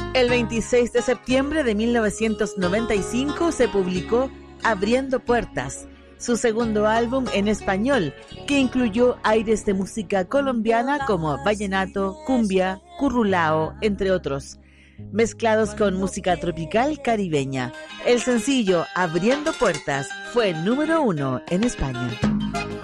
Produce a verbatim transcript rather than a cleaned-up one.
El veintiséis de septiembre de mil novecientos noventa y cinco se publicó Abriendo Puertas, su segundo álbum en español, que incluyó aires de música colombiana como vallenato, cumbia, currulao, entre otros, mezclados con música tropical caribeña. El sencillo Abriendo Puertas fue número uno en España.